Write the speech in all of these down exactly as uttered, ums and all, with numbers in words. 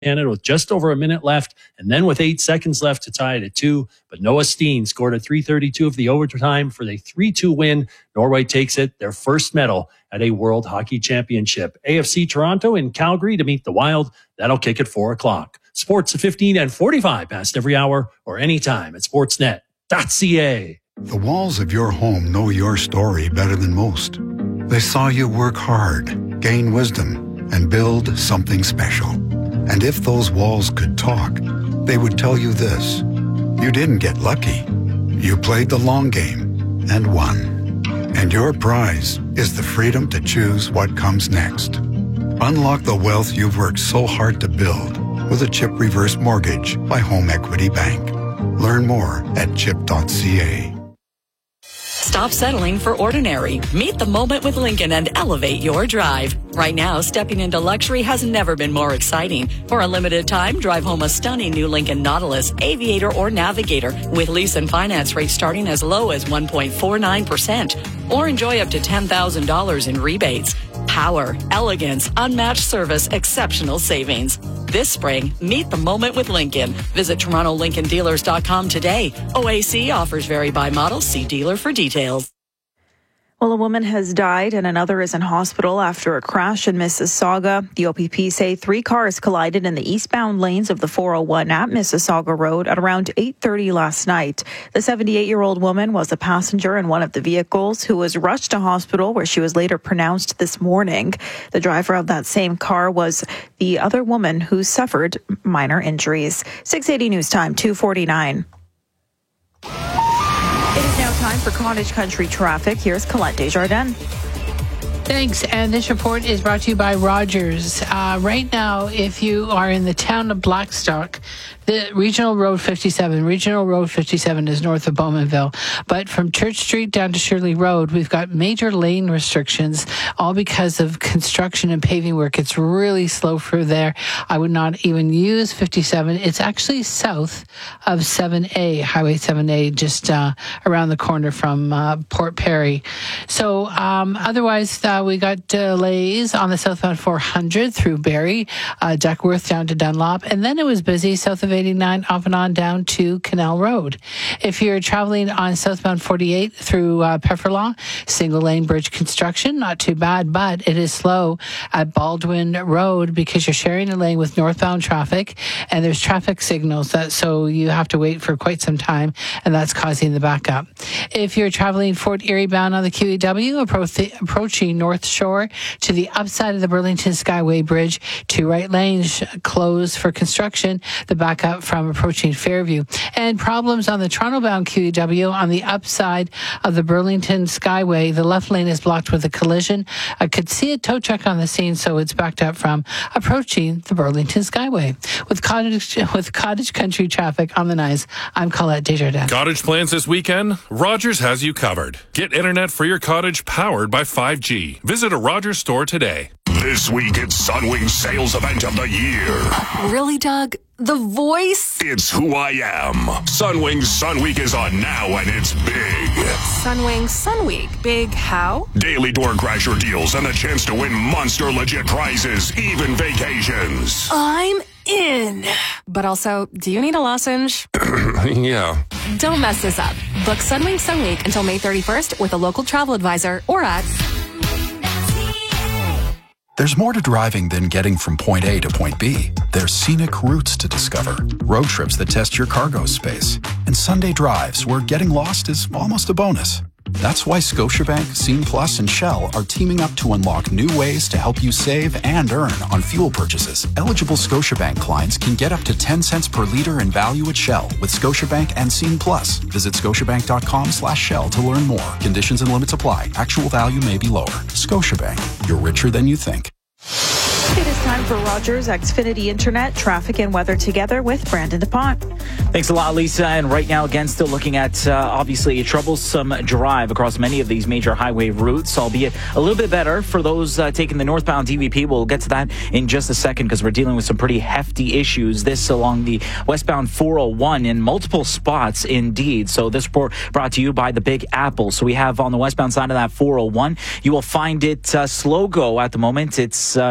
Canada with just over a minute left, and then with eight seconds left to tie it at two. But Noah Steen scored at three thirty-two of the overtime for the three two win. Norway takes it, their first medal at a World Hockey Championship. A F C Toronto in Calgary to meet the Wild. That'll kick at four o'clock. Sports at fifteen and forty-five past every hour or anytime at sportsnet dot c a. The walls of your home know your story better than most. They saw you work hard, gain wisdom, and build something special. And if those walls could talk, they would tell you this: you didn't get lucky. You played the long game and won. And your prize is the freedom to choose what comes next. Unlock the wealth you've worked so hard to build with a CHIP Reverse Mortgage by Home Equity Bank. Learn more at chip dot c a. Stop settling for ordinary. Meet the moment with Lincoln and elevate your drive. Right now, stepping into luxury has never been more exciting. For a limited time, drive home a stunning new Lincoln Nautilus, Aviator, or Navigator with lease and finance rates starting as low as one point four nine percent. Or enjoy up to ten thousand dollars in rebates. Power, elegance, unmatched service, exceptional savings. This spring, meet the moment with Lincoln. Visit Toronto Lincoln Dealers dot com today. O A C offers vary by model. See dealer for details. Well, a woman has died and another is in hospital after a crash in Mississauga. The O P P say three cars collided in the eastbound lanes of the four oh one at Mississauga Road at around eight thirty last night. The seventy-eight-year-old woman was a passenger in one of the vehicles who was rushed to hospital where she was later pronounced this morning. The driver of that same car was the other woman who suffered minor injuries. six eighty News Time, two forty-nine. It is now time for Cottage Country traffic. Here's Colette Desjardins. Thanks. And this report is brought to you by Rogers. Uh, right now, if you are in the town of Blackstock, the Regional Road fifty-seven, Regional Road fifty-seven is north of Bowmanville. But from Church Street down to Shirley Road, we've got major lane restrictions, all because of construction and paving work. It's really slow through there. I would not even use fifty-seven. It's actually south of seven A, Highway seven A, just uh, around the corner from uh, Port Perry. So um, otherwise, uh, we got delays on the southbound four hundred through Barrie, uh, Duckworth down to Dunlop, and then it was busy south of eighty-nine off and on down to Canal Road. If you're traveling on southbound forty-eight through uh, Pefferlaw, single lane bridge construction, not too bad, but it is slow at Baldwin Road because you're sharing a lane with northbound traffic and there's traffic signals, that so you have to wait for quite some time, and that's causing the backup. If you're traveling Fort Erie bound on the Q E W, appro- approaching North Shore to the upside of the Burlington Skyway Bridge, two right lanes closed for construction, the backup from approaching Fairview. And problems on the Toronto-bound Q E W on the upside of the Burlington Skyway. The left lane is blocked with a collision. I could see a tow truck on the scene, so it's backed up from approaching the Burlington Skyway. With cottage with cottage country traffic on the Nice, I'm Colette Desjardins. Cottage plans this weekend? Rogers has you covered. Get internet for your cottage powered by five G. Visit a Rogers store today. This week, it's Sunwing's sales event of the year. Really, Doug? The Voice? It's who I am. Sunwing's Sun Week is on now, and it's big. Sunwing Sun Week. Big how? Daily door crasher deals and the chance to win monster legit prizes, even vacations. I'm in. But also, do you need a lozenge? Yeah. Don't mess this up. Book Sunwing Sun Week until May thirty-first with a local travel advisor or at... There's more to driving than getting from point A to point B. There's scenic routes to discover, road trips that test your cargo space, and Sunday drives where getting lost is almost a bonus. That's why Scotiabank, Scene Plus, and Shell are teaming up to unlock new ways to help you save and earn on fuel purchases. Eligible Scotiabank clients can get up to ten cents per liter in value at Shell with Scotiabank and Scene Plus. Visit scotiabank.com slash Shell to learn more. Conditions and limits apply. Actual value may be lower. Scotiabank. You're richer than you think. It is time for Rogers Xfinity Internet, traffic and weather together with Brandon DuPont. Thanks a lot, Lisa. And right now, again, still looking at, uh, obviously, a troublesome drive across many of these major highway routes, albeit a little bit better for those uh, taking the northbound D V P. We'll get to that in just a second because we're dealing with some pretty hefty issues. This along the westbound four oh one in multiple spots, indeed. So this report brought to you by the Big Apple. So we have on the westbound side of that four oh one, you will find it uh, slow go at the moment. It's, uh,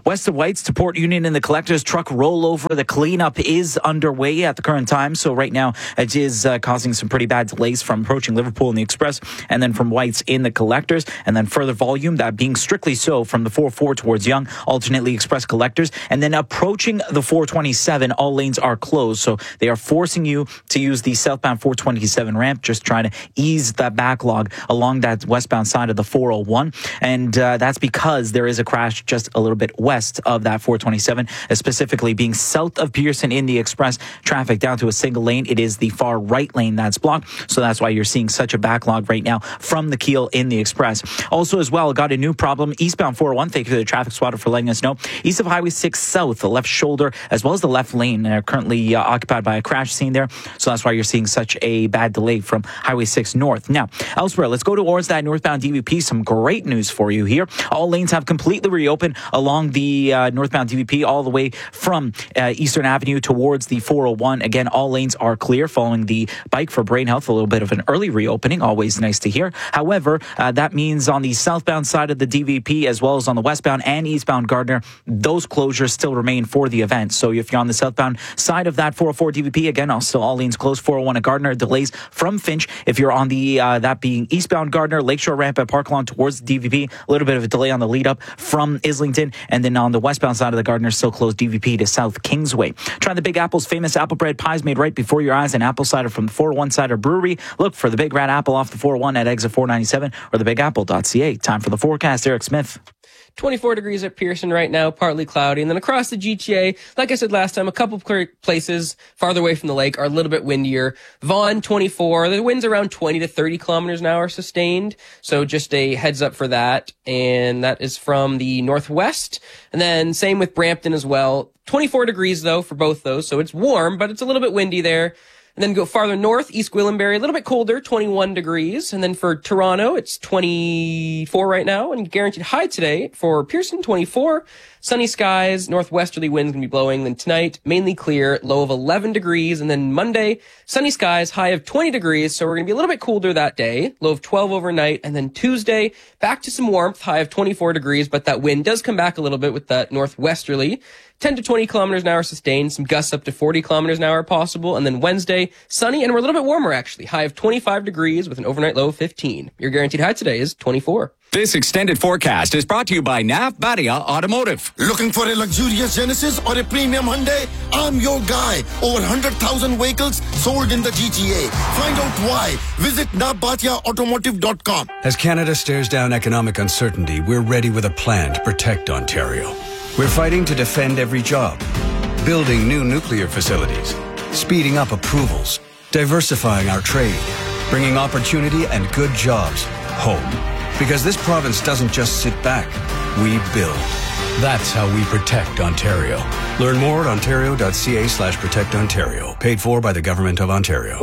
West of Whites to Port Union in the Collectors, truck rollover. The cleanup is underway at the current time. So right now it is uh, causing some pretty bad delays from approaching Liverpool in the Express and then from Whites in the Collectors. And then further volume, that being strictly so from the four oh four towards Yonge, alternately Express Collectors. And then approaching the four twenty-seven, all lanes are closed. So they are forcing you to use the southbound four twenty-seven ramp, just trying to ease that backlog along that westbound side of the four oh one. And uh, that's because there is a crash just a little bit west of that four twenty-seven, uh, specifically being south of Pearson in the Express. Traffic down to a single lane. It is the far right lane that's blocked. So that's why you're seeing such a backlog right now from the Keel in the Express. Also as well, got a new problem. Eastbound four oh one, thank you to the traffic spotter for letting us know. East of Highway six South, the left shoulder, as well as the left lane are currently uh, occupied by a crash scene there. So that's why you're seeing such a bad delay from Highway six North. Now, elsewhere, let's go towards that northbound D V P. Some great news for you here. All lanes have completely reopened along the uh, northbound D V P all the way from uh, Eastern Avenue towards the four oh one. Again, all lanes are clear following the Bike for Brain Health. A little bit of an early reopening, always nice to hear. However, uh, that means on the southbound side of the D V P as well as on the westbound and eastbound Gardner, those closures still remain for the event. So if you're on the southbound side of that four oh four D V P, again, still all lanes closed. four oh one at Gardner, delays from Finch. If you're on the, uh, that being eastbound Gardner, Lakeshore Ramp at Park Lawn towards the D V P, a little bit of a delay on the lead up from Islington. And then on the westbound side of the Gardner, still closed D V P to South Kingsway. Try the Big Apple's famous apple bread pies made right before your eyes, and apple cider from the four oh one Cider Brewery. Look for the Big Rat Apple off the four oh one at exit four ninety-seven or the big apple dot c a. Time for the forecast. Eric Smith. twenty-four degrees at Pearson right now, partly cloudy. And then across the G T A, like I said last time, a couple of places farther away from the lake are a little bit windier. Vaughan, twenty-four. The wind's around twenty to thirty kilometers an hour sustained. So just a heads up for that. And that is from the northwest. And then same with Brampton as well. twenty-four degrees though for both those. So it's warm, but it's a little bit windy there. And then go farther north, East Gwillimbury, a little bit colder, twenty-one degrees. And then for Toronto, it's twenty-four right now. And guaranteed high today for Pearson, twenty-four. Sunny skies, northwesterly winds going to be blowing. Then tonight, mainly clear, low of eleven degrees. And then Monday, sunny skies, high of twenty degrees. So we're going to be a little bit colder that day, low of twelve overnight. And then Tuesday, back to some warmth, high of twenty-four degrees. But that wind does come back a little bit with that northwesterly. ten to twenty kilometers an hour sustained, some gusts up to forty kilometers an hour possible. And then Wednesday, sunny, and we're a little bit warmer actually. High of twenty-five degrees with an overnight low of fifteen. Your guaranteed high today is twenty-four. This extended forecast is brought to you by Nav Badia Automotive. Looking for a luxurious Genesis or a premium Hyundai? I'm your guy. Over one hundred thousand vehicles sold in the G T A. Find out why. Visit nav batia automotive dot com. As Canada stares down economic uncertainty, we're ready with a plan to protect Ontario. We're fighting to defend every job, building new nuclear facilities, speeding up approvals, diversifying our trade, bringing opportunity and good jobs home. Because this province doesn't just sit back, we build. That's how we protect Ontario. Learn more at ontario dot c a slash protect ontario. Paid for by the Government of Ontario.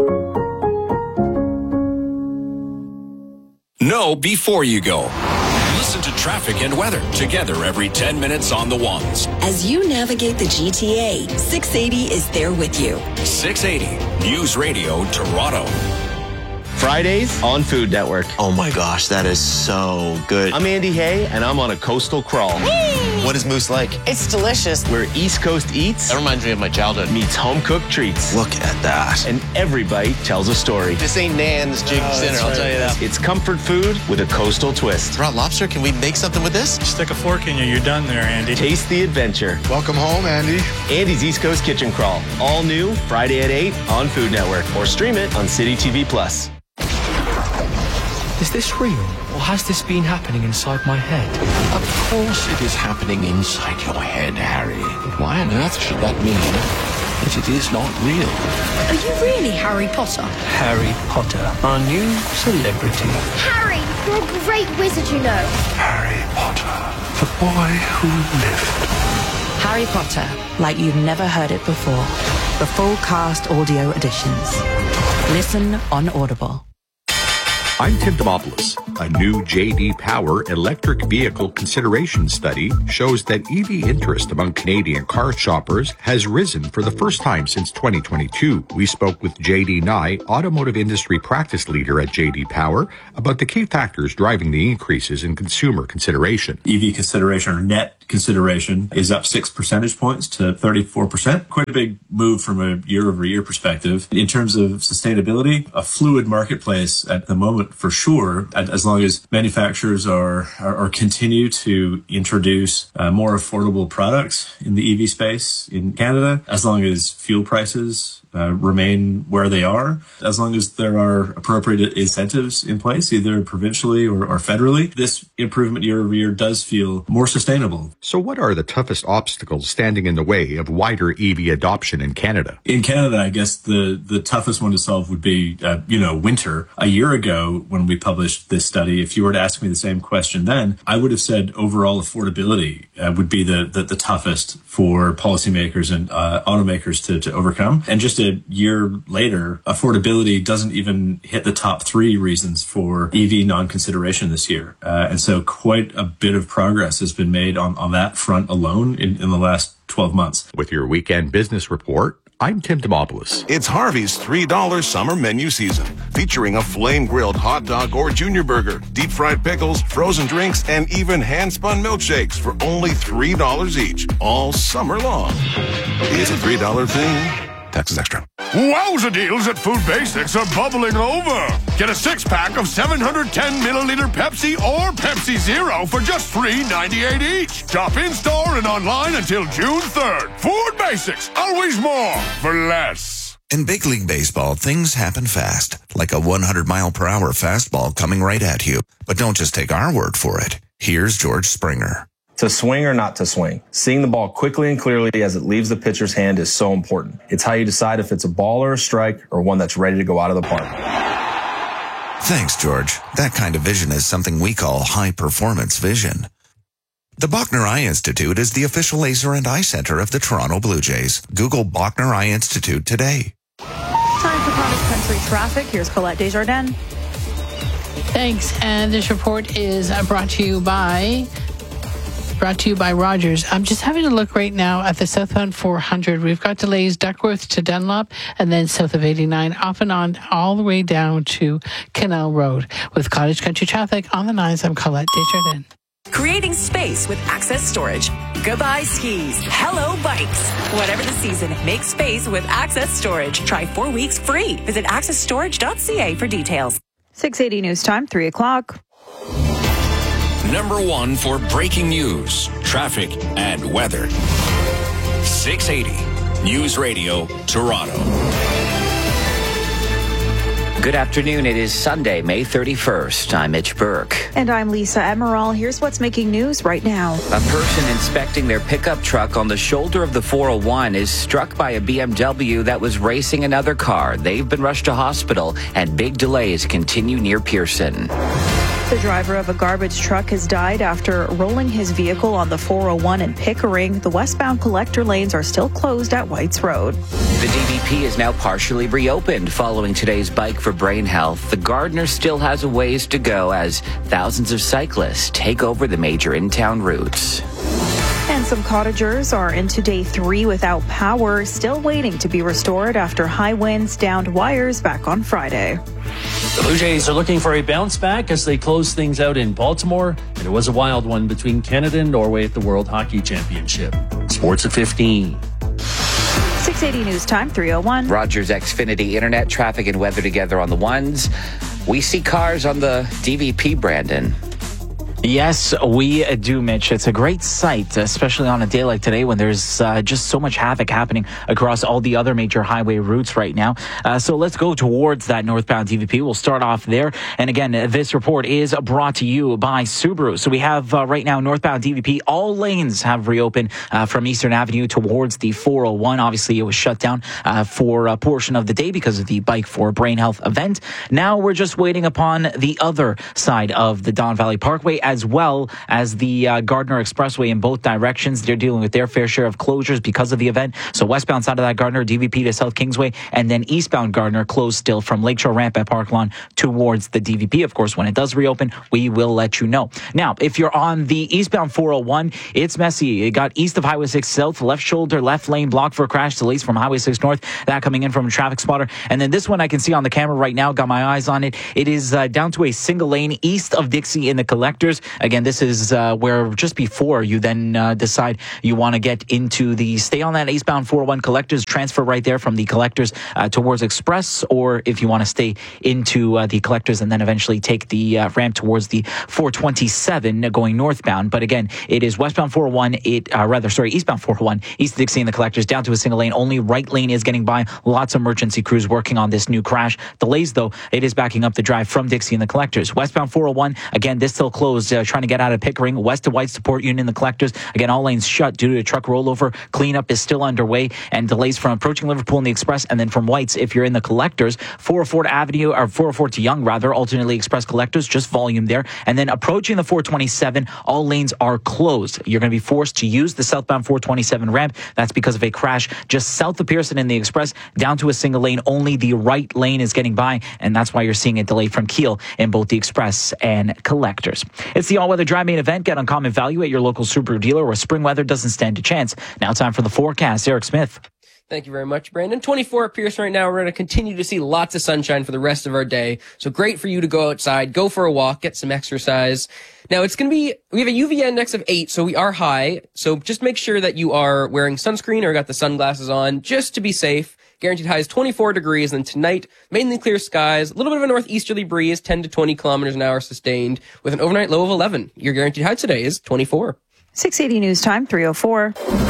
Know before you go. Listen to traffic and weather together every ten minutes on the ones. As you navigate the G T A, six eighty is there with you. six eighty News Radio Toronto. Fridays on Food Network. Oh my gosh, that is so good. I'm Andy Hay, and I'm on a coastal crawl. Whee! What is Moose like? It's delicious. Where East Coast eats, that reminds me of my childhood, meets home-cooked treats. Look at that. And every bite tells a story. This ain't Nan's Jig oh, Dinner, I'll right. tell you that. It's comfort food with a coastal twist. Raw lobster, can we make something with this? Stick a fork in you, you're done there, Andy. Taste the adventure. Welcome home, Andy. Andy's East Coast Kitchen Crawl. All new, Friday at eight on Food Network. Or stream it on City T V Plus. Is this real, or has this been happening inside my head? Of course it is happening inside your head, Harry. But why on earth should that mean that it is not real? Are you really Harry Potter? Harry Potter, our new celebrity. Harry, you're a great wizard, you know. Harry Potter, the boy who lived. Harry Potter, like you've never heard it before. The full cast audio editions. Listen on Audible. I'm Tim Demopoulos. A new J D Power electric vehicle consideration study shows that E V interest among Canadian car shoppers has risen for the first time since twenty twenty-two. We spoke with J D Nye, automotive industry practice leader at J D Power, about the key factors driving the increases in consumer consideration. E V consideration, or net consideration, is up six percentage points to thirty-four percent. Quite a big move from a year-over-year perspective. In terms of sustainability, a fluid marketplace at the moment for sure, as long as manufacturers are, are, are continue to introduce uh, more affordable products in the E V space in Canada, as long as fuel prices Uh, remain where they are, as long as there are appropriate incentives in place, either provincially or, or federally, this improvement year over year does feel more sustainable. So what are the toughest obstacles standing in the way of wider E V adoption in Canada? In Canada, I guess the, the toughest one to solve would be, uh, you know, winter. A year ago, when we published this study, if you were to ask me the same question then, I would have said overall affordability uh, would be the, the, the toughest for policymakers and uh, automakers to, to overcome. And just a year later, affordability doesn't even hit the top three reasons for E V non-consideration this year. Uh, and so quite a bit of progress has been made on, on that front alone in, in the last twelve months. With your weekend business report, I'm Tim Demopoulos. It's Harvey's three dollar summer menu season, featuring a flame-grilled hot dog or junior burger, deep-fried pickles, frozen drinks, and even hand-spun milkshakes for only three dollars each, all summer long. It's a three dollar thing. Taxes extra. Wowza deals at Food Basics are bubbling over. Get a six-pack of seven hundred ten milliliter Pepsi or Pepsi Zero for just three ninety-eight each. Shop in-store and online until June third. Food Basics, always more for less. In Big League Baseball, things happen fast, like a one hundred mile per hour fastball coming right at you. But don't just take our word for it. Here's George Springer. To swing or not to swing, seeing the ball quickly and clearly as it leaves the pitcher's hand is so important. It's how you decide if it's a ball or a strike or one that's ready to go out of the park. Thanks, George. That kind of vision is something we call high-performance vision. The Bachner Eye Institute is the official laser and eye center of the Toronto Blue Jays. Google Bachner Eye Institute today. Time for Chronic Country Traffic. Here's Colette Desjardins. Thanks. And this report is brought to you by... Brought to you by Rogers. I'm just having a look right now at the southbound four hundred. We've got delays Duckworth to Dunlop and then south of eighty-nine, off and on all the way down to Canal Road. With Cottage Country Traffic on the nines, I'm Colette Desjardins. Creating space with Access Storage. Goodbye skis. Hello bikes. Whatever the season, make space with Access Storage. Try four weeks free. Visit access storage dot c a for details. six eighty News Time, three o'clock. Number one for breaking news, traffic, and weather. six eighty News Radio, Toronto. Good afternoon. It is Sunday, May thirty-first. I'm Mitch Burke. And I'm Lisa Emerald. Here's what's making news right now. A person inspecting their pickup truck on the shoulder of the four oh one is struck by a B M W that was racing another car. They've been rushed to hospital, and big delays continue near Pearson. The driver of a garbage truck has died after rolling his vehicle on the four oh one in Pickering. The westbound collector lanes are still closed at Whites Road. The D V P is now partially reopened following today's Bike for Brain Health. The Gardner still has a ways to go as thousands of cyclists take over the major in-town routes. And some cottagers are into day three without power, still waiting to be restored after high winds downed wires back on Friday. The Blue Jays are looking for a bounce back as they close things out in Baltimore, and it was a wild one between Canada and Norway at the World Hockey Championship. Sports at fifteen. six eighty News Time, three oh one. Rogers Xfinity Internet, traffic and weather together on the ones. We see cars on the D V P, Brandon. Yes, we do, Mitch. It's a great sight, especially on a day like today when there's uh, just so much havoc happening across all the other major highway routes right now. Uh, so let's go towards that northbound D V P. We'll start off there. And again, this report is brought to you by Subaru. So we have uh, right now northbound D V P. All lanes have reopened uh, from Eastern Avenue towards the four oh one. Obviously, it was shut down uh, for a portion of the day because of the Bike for Brain Health event. Now we're just waiting upon the other side of the Don Valley Parkway as as well as the uh, Gardner Expressway in both directions. They're dealing with their fair share of closures because of the event. So westbound side of that Gardner, D V P to South Kingsway, and then eastbound Gardner closed still from Lakeshore Ramp at Park Lawn towards the D V P. Of course, when it does reopen, we will let you know. Now, if you're on the eastbound four oh one, it's messy. It got east of Highway six South, left shoulder, left lane blocked for a crash, delays from Highway six North, that coming in from a traffic spotter. And then this one I can see on the camera right now, got my eyes on it. It is uh, down to a single lane east of Dixie in the Collectors. Again, this is uh, where just before you then uh, decide you want to get into the, stay on that eastbound four oh one Collectors, transfer right there from the Collectors uh, towards Express, or if you want to stay into uh, the Collectors and then eventually take the uh, ramp towards the four twenty-seven going northbound. But again, it is westbound four oh one, it uh, rather, sorry, eastbound four oh one, east of Dixie in the Collectors, down to a single lane. Only right lane is getting by. Lots of emergency crews working on this new crash. Delays, though, it is backing up the drive from Dixie in the Collectors. Westbound four oh one, again, this still closed, uh, trying to get out of Pickering, west of White Support Union in the Collectors. Again, all lanes shut due to a truck rollover. Cleanup is still underway, and delays from approaching Liverpool in the Express, and then from White's, if you're in the Collectors, four oh four to Avenue, or four oh four to Young, rather, alternately Express Collectors, just volume there. And then approaching the four twenty-seven, all lanes are closed. You're going to be forced to use the southbound four twenty-seven ramp. That's because of a crash just south of Pearson in the Express, down to a single lane. Only the right lane is getting by, and that's why you're seeing a delay from Kiel in both the Express and Collectors. It's the all-weather dry main event. Get uncommon value at your local Subaru dealer where spring weather doesn't stand a chance. Now time for the forecast. Eric Smith. Thank you very much, Brandon. twenty-four at Pearson right now. We're going to continue to see lots of sunshine for the rest of our day. So great for you to go outside, go for a walk, get some exercise. Now it's going to be, we have a U V index of eight, so we are high. So just make sure that you are wearing sunscreen or got the sunglasses on just to be safe. Guaranteed high is twenty-four degrees. And tonight, mainly clear skies, a little bit of a northeasterly breeze, ten to twenty kilometers an hour sustained with an overnight low of eleven. Your guaranteed high today is twenty-four. six eighty News Time, three oh four.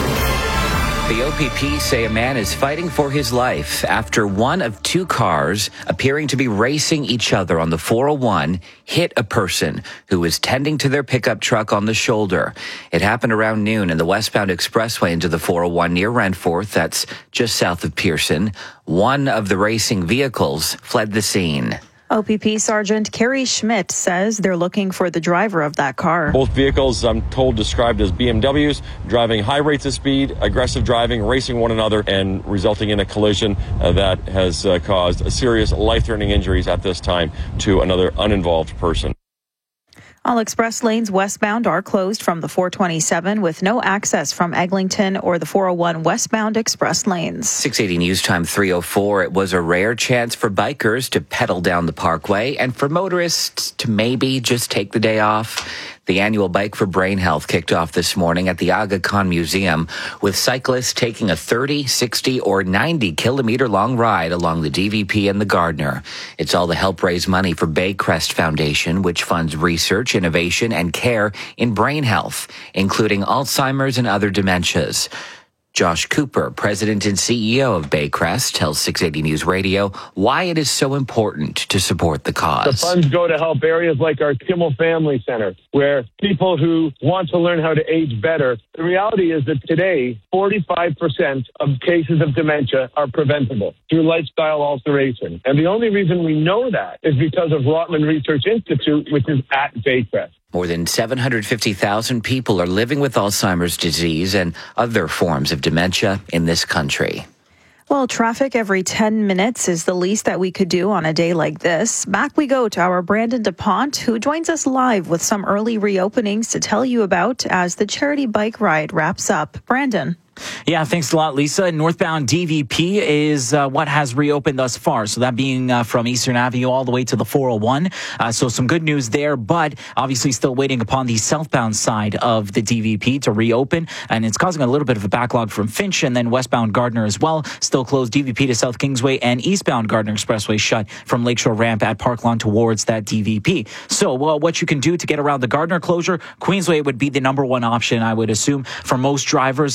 The O P P say a man is fighting for his life after one of two cars appearing to be racing each other on the four oh one hit a person who was tending to their pickup truck on the shoulder. It happened around noon in the westbound expressway into the four oh one near Renforth, that's just south of Pearson. One of the racing vehicles fled the scene. O P P Sergeant Kerry Schmidt says they're looking for the driver of that car. Both vehicles, I'm told, described as B M Ws, driving high rates of speed, aggressive driving, racing one another, and resulting in a collision uh, that has uh, caused serious life-threatening injuries at this time to another uninvolved person. All express lanes westbound are closed from the four twenty-seven with no access from Eglinton or the four oh one westbound express lanes. six eighty News Time three oh four. It was a rare chance for bikers to pedal down the parkway and for motorists to maybe just take the day off. The annual Bike for Brain Health kicked off this morning at the Aga Khan Museum, with cyclists taking a thirty, sixty, or ninety kilometer long ride along the D V P and the Gardner. It's all to help raise money for Baycrest Foundation, which funds research, innovation, and care in brain health, including Alzheimer's and other dementias. Josh Cooper, president and C E O of Baycrest, tells six eighty News Radio why it is so important to support the cause. The funds go to help areas like our Kimmel Family Center, where people who want to learn how to age better. The reality is that today, forty-five percent of cases of dementia are preventable through lifestyle alteration. And the only reason we know that is because of Rotman Research Institute, which is at Baycrest. More than seven hundred fifty thousand people are living with Alzheimer's disease and other forms of dementia in this country. Well, traffic every ten minutes is the least that we could do on a day like this. Back we go to our Brandon DuPont, who joins us live with some early reopenings to tell you about as the charity bike ride wraps up. Brandon. Yeah, thanks a lot, Lisa. Northbound D V P is uh, what has reopened thus far. So that being uh, from Eastern Avenue all the way to the four oh one. Uh, so some good news there, but obviously still waiting upon the southbound side of the D V P to reopen. And it's causing a little bit of a backlog from Finch and then westbound Gardner as well. Still closed D V P to South Kingsway and eastbound Gardner Expressway shut from Lakeshore Ramp at Park Lawn towards that D V P. So well, what you can do to get around the Gardner closure, Queensway would be the number one option, I would assume, for most drivers, because you can go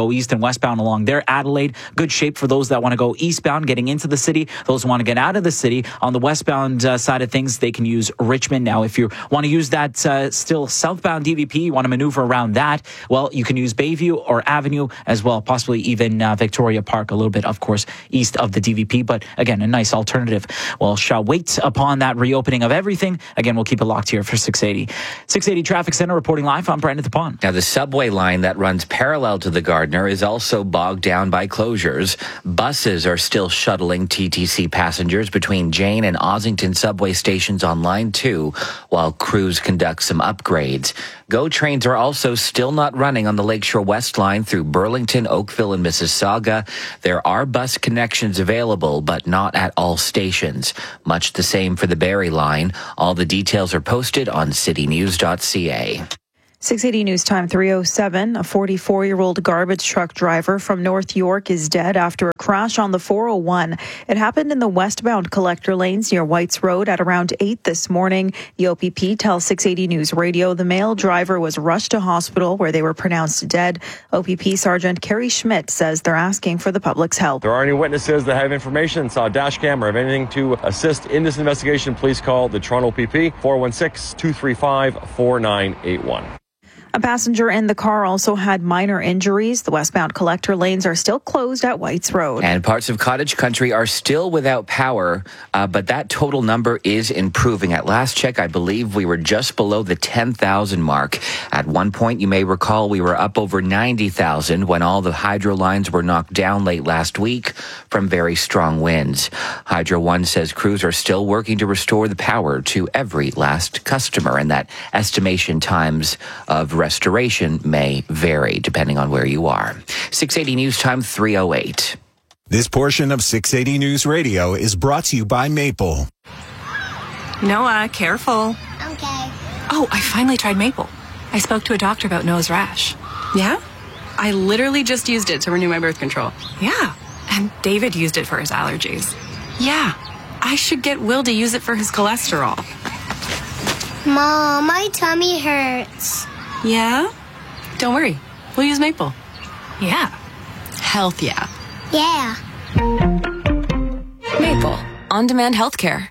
go east and westbound along there. Adelaide, good shape for those that want to go eastbound, getting into the city. Those who want to get out of the city on the westbound uh, side of things, they can use Richmond. Now, if you want to use that uh, still southbound D V P, you want to maneuver around that, well, you can use Bayview or Avenue as well, possibly even uh, Victoria Park, a little bit, of course, east of the D V P. But again, a nice alternative. Well, shall wait upon that reopening of everything. Again, we'll keep it locked here for six eighty. six eighty Traffic Center reporting live. I'm Brandon Tapon. Now, the subway line that runs parallel to the Gardiner is also bogged down by closures. Buses are still shuttling T T C passengers between Jane and Ossington subway stations on line two, while crews conduct some upgrades. GO trains are also still not running on the Lakeshore West line through Burlington, Oakville, and Mississauga. There are bus connections available, but not at all stations. Much the same for the Barrie line. All the details are posted on city news dot c a. six eighty News Time three oh seven. A forty-four-year-old garbage truck driver from North York is dead after a crash on the four oh one. It happened in the westbound collector lanes near Whites Road at around eight this morning. The O P P tells six eighty News Radio the male driver was rushed to hospital where they were pronounced dead. O P P Sergeant Kerry Schmidt says they're asking for the public's help. If there are any witnesses that have information, saw a dash cam or have anything to assist in this investigation, please call the Toronto P P four one six, two three five, four nine eight one. A passenger in the car also had minor injuries. The westbound collector lanes are still closed at Whites Road. And parts of Cottage Country are still without power, uh, but that total number is improving. At last check, I believe we were just below the ten thousand mark. At one point, you may recall, we were up over ninety thousand when all the hydro lines were knocked down late last week from very strong winds. Hydro One says crews are still working to restore the power to every last customer, and that estimation times of restoration may vary depending on where you are. six eighty News Time three oh eight. This portion of six eighty News Radio is brought to you by Maple. Noah, careful. Okay. Oh, I finally tried Maple. I spoke to a doctor about Noah's rash. Yeah? I literally just used it to renew my birth control. Yeah. And David used it for his allergies. Yeah. I should get Will to use it for his cholesterol. Mom, my tummy hurts. Yeah? Don't worry. We'll use Maple. Yeah. Health, yeah. Yeah. Maple. On-demand healthcare.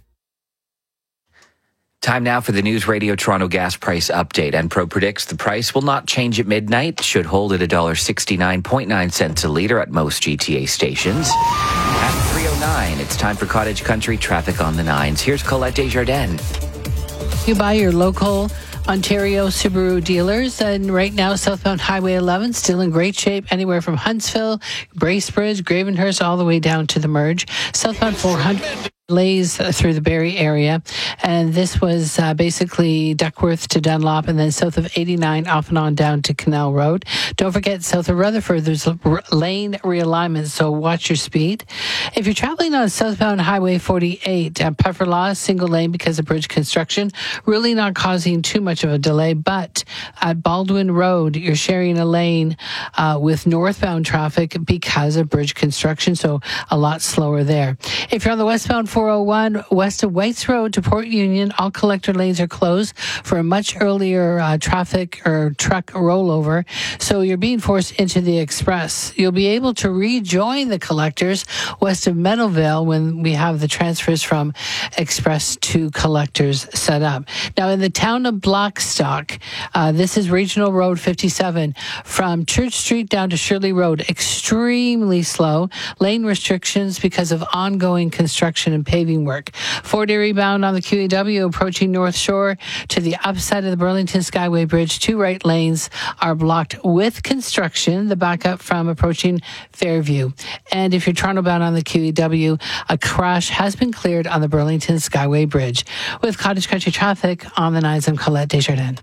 Time now for the News Radio Toronto gas price update. Enpro predicts the price will not change at midnight, should hold at one dollar sixty-nine point nine cents a litre at most G T A stations. At three oh nine, it's time for Cottage Country traffic on the nines. Here's Colette Desjardins. You buy your local Ontario Subaru dealers, and right now southbound Highway eleven still in great shape, anywhere from Huntsville, Bracebridge, Gravenhurst, all the way down to the merge. Southbound four hundred lays through the Barrie area, and this was uh, basically Duckworth to Dunlop, and then south of eighty-nine off and on down to Canal Road. Don't forget, south of Rutherford, there's a r- lane realignment, so watch your speed. If you're traveling on southbound Highway forty-eight, uh, Pefferlaw, single lane because of bridge construction, really not causing too much of a delay, but at Baldwin Road, you're sharing a lane uh, with northbound traffic because of bridge construction, so a lot slower there. If you're on the westbound four oh one west of Whites Road to Port Union, all collector lanes are closed for a much earlier uh, traffic or truck rollover, so you're being forced into the express. You'll be able to rejoin the collectors west of Meadowvale when we have the transfers from express to collectors set up. Now, in the town of Blackstock, uh, this is Regional Road fifty-seven from Church Street down to Shirley Road, extremely slow. Lane restrictions because of ongoing construction and paving work. Fort Erie bound on the Q E W approaching North Shore to the upside of the Burlington Skyway Bridge. Two right lanes are blocked with construction. The backup from approaching Fairview. And if you're Toronto bound on the Q E W, a crash has been cleared on the Burlington Skyway Bridge. With Cottage Country traffic on the nines, I'm Colette Desjardins.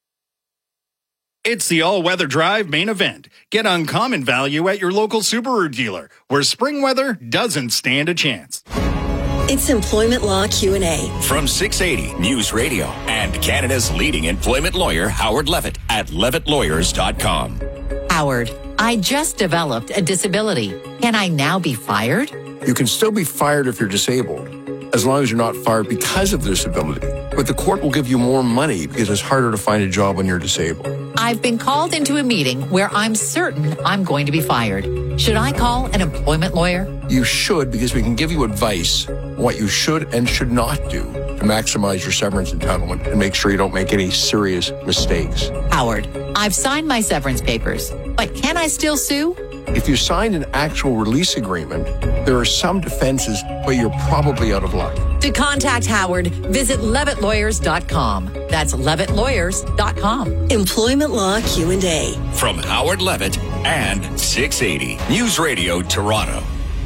It's the all-weather drive main event. Get uncommon value at your local Subaru dealer, where spring weather doesn't stand a chance. It's Employment Law Q and A. From six eighty News Radio and Canada's leading employment lawyer, Howard Levitt, at levitt lawyers dot com. Howard, I just developed a disability. Can I now be fired? You can still be fired if you're disabled, as long as you're not fired because of disability. But the court will give you more money because it's harder to find a job when you're disabled. I've been called into a meeting where I'm certain I'm going to be fired. Should I call an employment lawyer? You should, because we can give you advice on what you should and should not do to maximize your severance entitlement and make sure you don't make any serious mistakes. Howard, I've signed my severance papers, but can I still sue? If you signed an actual release agreement, there are some defenses, but you're probably out of luck. To contact Howard, visit levitt lawyers dot com. That's levitt lawyers dot com. Employment Law Q and A. From Howard Levitt and six eighty News Radio Toronto.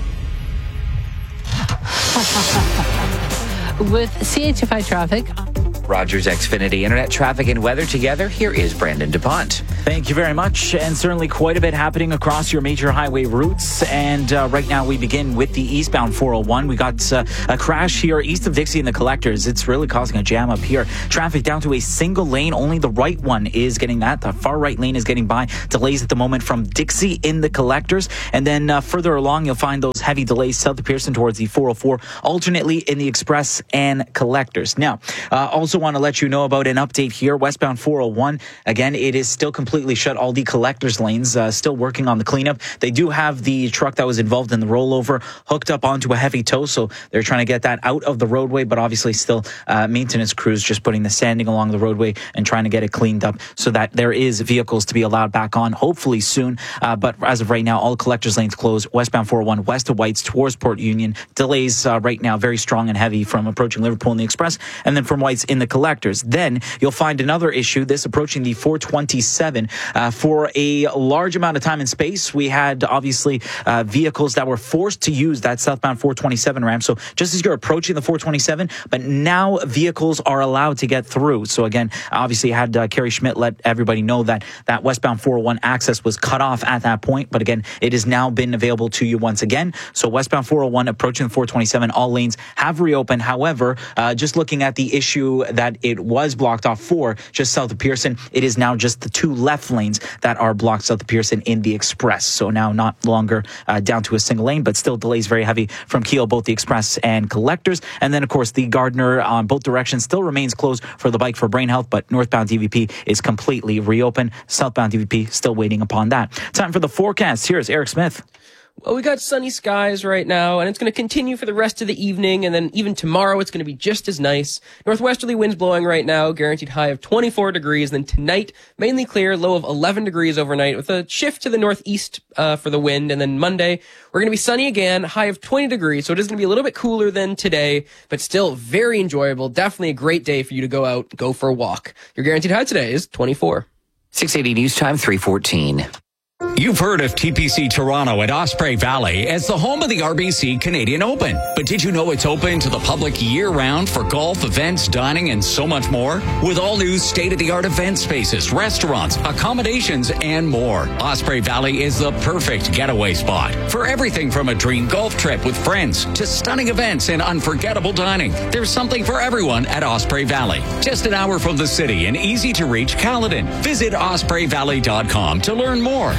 With C H F I traffic, Rogers Xfinity Internet traffic and weather together. Here is Brandon DuPont. Thank you very much. And certainly quite a bit happening across your major highway routes. And uh, right now we begin with the eastbound four oh one. We got uh, a crash here east of Dixie in the Collectors. It's really causing a jam up here. Traffic down to a single lane. Only the right one is getting that. The far right lane is getting by. Delays at the moment from Dixie in the Collectors. And then uh, further along, you'll find those heavy delays south of Pearson towards the four oh four, alternately in the Express and Collectors. Now, uh, also want to let you know about an update here. Westbound four oh one. Again, it is still completely shut. All the Collectors lanes uh, still working on the cleanup. They do have the truck that was involved in the rollover hooked up onto a heavy tow, so they're trying to get that out of the roadway, but obviously still uh, maintenance crews just putting the sanding along the roadway and trying to get it cleaned up so that there is vehicles to be allowed back on, hopefully soon. Uh, but as of right now, all Collectors lanes closed. Westbound four oh one west of Whites towards Port Union. Delays uh, right now very strong and heavy from approaching Liverpool in the Express and then from Whites in the Collectors. Then you'll find another issue, this approaching the four twenty-seven. Uh, for a large amount of time and space, we had obviously uh, vehicles that were forced to use that southbound four twenty-seven ramp. So just as you're approaching the four twenty-seven, but now vehicles are allowed to get through. So again, obviously had uh, Kerry Schmidt let everybody know that that westbound four oh one access was cut off at that point. But again, it has now been available to you once again. So westbound four oh one approaching the four twenty-seven, all lanes have reopened. However, uh, just looking at the issue that it was blocked off for just south of Pearson, it is now just the two left lanes that are blocked south of Pearson in the Express. So now not longer uh, down to a single lane, but still delays very heavy from Keele, both the Express and Collectors. And then, of course, the Gardner on both directions still remains closed for the bike for Brain Health, but northbound D V P is completely reopened. Southbound D V P still waiting upon that. Time for the forecast. Here's Eric Smith. Well, we got sunny skies right now, and it's going to continue for the rest of the evening, and then even tomorrow it's going to be just as nice. Northwesterly winds blowing right now, guaranteed high of twenty-four degrees. Then tonight, mainly clear, low of eleven degrees overnight, with a shift to the northeast uh, for the wind. And then Monday, we're going to be sunny again, high of twenty degrees, so it is going to be a little bit cooler than today, but still very enjoyable. Definitely a great day for you to go out, go for a walk. Your guaranteed high today is twenty-four. six eighty News Time, three fourteen. You've heard of T P C Toronto at Osprey Valley as the home of the R B C Canadian Open. But did you know it's open to the public year-round for golf, events, dining, and so much more? With all new state-of-the-art event spaces, restaurants, accommodations, and more. Osprey Valley is the perfect getaway spot for everything from a dream golf trip with friends to stunning events and unforgettable dining. There's something for everyone at Osprey Valley. Just an hour from the city and easy to reach Caledon. Visit osprey valley dot com to learn more.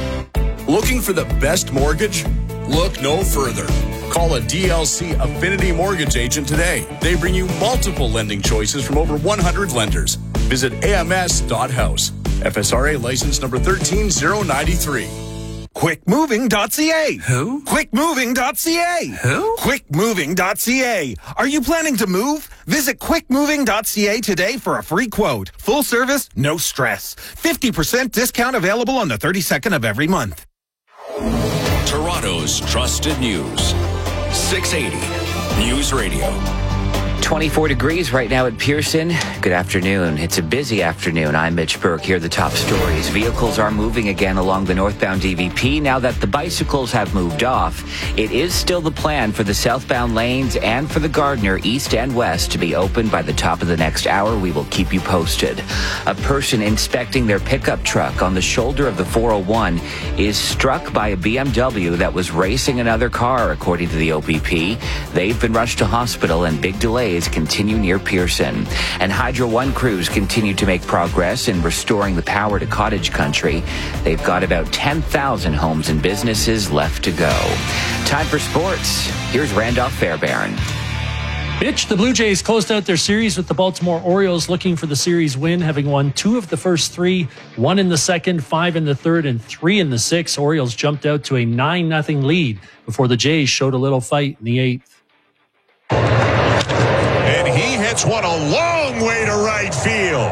Looking for the best mortgage? Look no further. Call a D L C Affinity Mortgage agent today. They bring you multiple lending choices from over one hundred lenders. Visit A M S dot house. F S R A license number one three zero nine three. quick moving dot c a. Who? quick moving dot c a. Who? quick moving dot c a. Are you planning to move? Visit quick moving dot c a today for a free quote. Full service, no stress. fifty percent discount available on the thirty-second of every month. Toronto's trusted news. six eighty News Radio. twenty-four degrees right now at Pearson. Good afternoon. It's a busy afternoon. I'm Mitch Burke. Here are the top stories. Vehicles are moving again along the northbound D V P. Now that the bicycles have moved off, it is still the plan for the southbound lanes and for the Gardner east and west to be open by the top of the next hour. We will keep you posted. A person inspecting their pickup truck on the shoulder of the four oh one is struck by a B M W that was racing another car, according to the O P P. They've been rushed to hospital and big delays continue near Pearson. And Hydro One crews continue to make progress in restoring the power to cottage country. They've got about ten thousand homes and businesses left to go. Time for sports. Here's Randolph Fairbairn. Mitch, the Blue Jays closed out their series with the Baltimore Orioles, looking for the series win, having won two of the first three, one in the second, five in the third, and three in the sixth. Orioles jumped out to a nine nothing lead before the Jays showed a little fight in the eighth. And he hits one a long way to right field.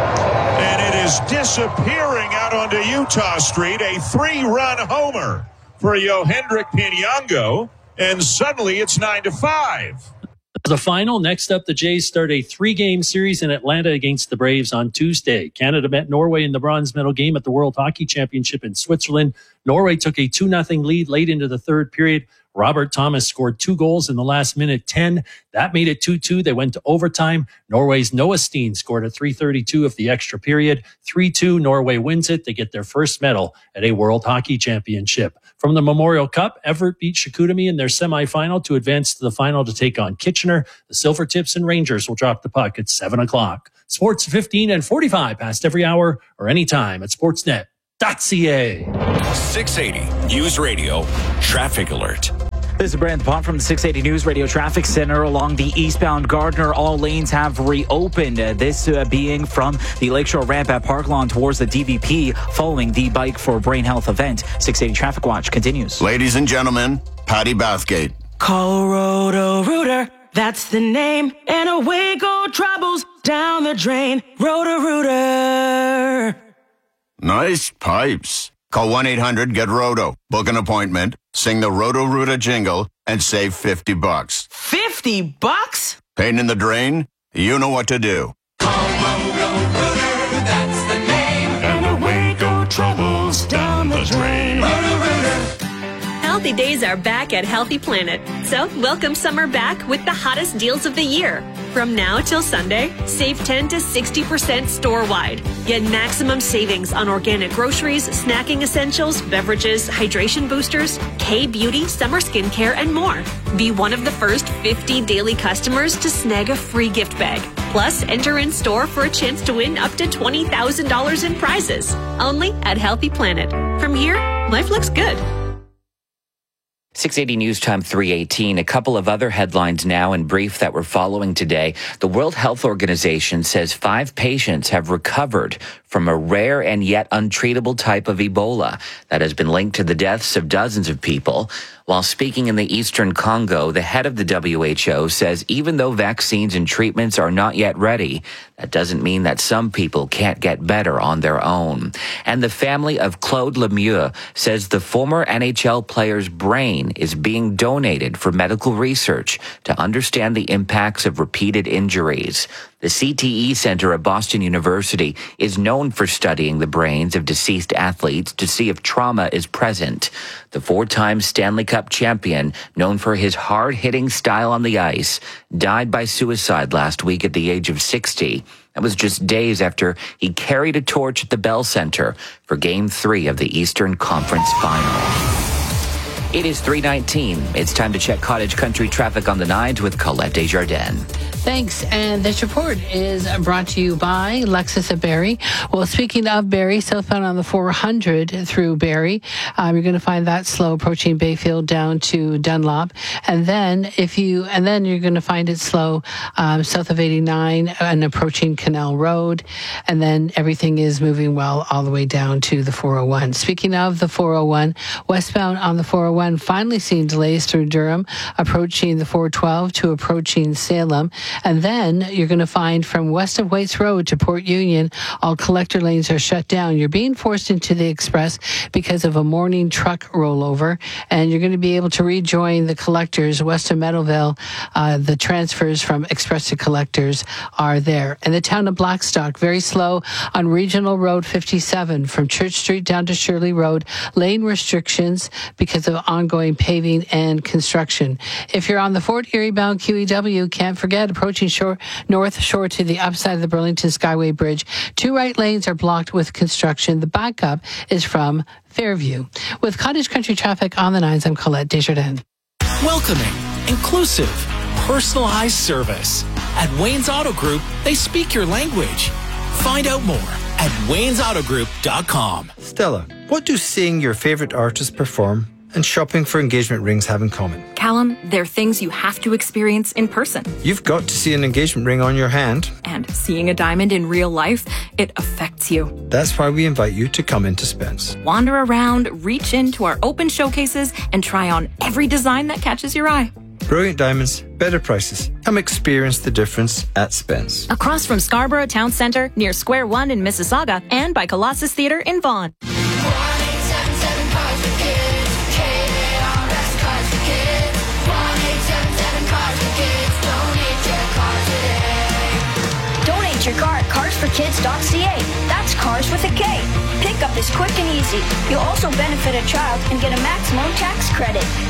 And it is disappearing out onto Utah Street, a three-run homer for Yohendrick Piñango, and suddenly it's nine to five. The final. Next up, the Jays start a three-game series in Atlanta against the Braves on Tuesday. Canada met Norway in the bronze medal game at the World Hockey Championship in Switzerland. Norway took a two nothing lead late into the third period. Robert Thomas scored two goals in the last minute ten. That made it two two. They went to overtime. Norway's Noah Steen scored at three thirty-two of the extra period. three two, Norway wins it. They get their first medal at a World Hockey Championship. From the Memorial Cup, Everett beat Chicoutimi in their semifinal to advance to the final to take on Kitchener. The Silvertips and Rangers will drop the puck at seven o'clock. Sports fifteen and forty-five past every hour or anytime at sportsnet dot c a. six eighty News Radio Traffic Alert. This is Brandon Pont from the six eighty News Radio Traffic Center. Along the eastbound Gardner, all lanes have reopened. Uh, this uh, being from the Lakeshore ramp at Park Lawn towards the D V P following the Bike for Brain Health event. six eighty Traffic Watch continues. Ladies and gentlemen, Patty Bathgate. Call Roto-Rooter, that's the name. And away go troubles down the drain. Roto-Rooter. Nice pipes. Call one eight hundred get roto. Book an appointment, sing the Roto-Rooter jingle, and save fifty bucks. fifty bucks? Pain in the drain? You know what to do. Call Roto-Rooter, that's the name. And away go troubles down the drain. Roto-Rooter. Healthy days are back at Healthy Planet. So welcome summer back with the hottest deals of the year. From now till Sunday, save ten to sixty percent store-wide. Get maximum savings on organic groceries, snacking essentials, beverages, hydration boosters, K-Beauty, summer skincare, and more. Be one of the first fifty daily customers to snag a free gift bag. Plus, enter in store for a chance to win up to twenty thousand dollars in prizes. Only at Healthy Planet. From here, life looks good. six eighty News Time three eighteen. A couple of other headlines now in brief that we're following today. The World Health Organization says five patients have recovered from a rare and yet untreatable type of Ebola that has been linked to the deaths of dozens of people. While speaking in the eastern Congo, the head of the W H O says even though vaccines and treatments are not yet ready, that doesn't mean that some people can't get better on their own. And the family of Claude Lemieux says the former N H L player's brain is being donated for medical research to understand the impacts of repeated injuries. The C T E Center at Boston University is known for studying the brains of deceased athletes to see if trauma is present. The four-time Stanley Cup champion, known for his hard-hitting style on the ice, died by suicide last week at the age of sixty. That was just days after he carried a torch at the Bell Center for Game three of the Eastern Conference Final. It is three nineteen. It's time to check cottage country traffic on the nines with Colette Desjardins. Thanks. And this report is brought to you by Lexus at Barrie. Well, speaking of Barrie, southbound on the four hundred through Barrie, um, you're going to find that slow approaching Bayfield down to Dunlop. And then if you, and then you're going to find it slow um, south of eighty-nine and approaching Canal Road. And then everything is moving well all the way down to the four oh one. Speaking of the four oh one, westbound on the four oh one, finally seeing delays through Durham, approaching the four twelve to approaching Salem. And then you're going to find from west of Waits Road to Port Union, all collector lanes are shut down. You're being forced into the express because of a morning truck rollover. And you're going to be able to rejoin the collectors west of Meadowville. Uh, the transfers from express to collectors are there. And the town of Blackstock, very slow on Regional Road fifty-seven from Church Street down to Shirley Road. Lane restrictions because of ongoing paving and construction. If you're on the Fort Erie bound Q E W, can't forget approaching shore, North Shore to the upside of the Burlington Skyway Bridge. Two right lanes are blocked with construction. The backup is from Fairview. With cottage country traffic on the nines, I'm Colette Desjardins. Welcoming, inclusive, personalized service. At Wayne's Auto Group, they speak your language. Find out more at waynes auto group dot com. Stella, what do seeing your favorite artist perform and shopping for engagement rings have in common. Callum, they're things you have to experience in person. You've got to see an engagement ring on your hand. And seeing a diamond in real life, it affects you. That's why we invite you to come into Spence. Wander around, reach into our open showcases, and try on every design that catches your eye. Brilliant diamonds, better prices. Come experience the difference at Spence. Across from Scarborough Town Centre, near Square One in Mississauga, and by Colossus Theatre in Vaughan. Donate your car at cars for kids dot c a. That's cars with a K. Pickup is quick and easy. You'll also benefit a child and get a maximum tax credit.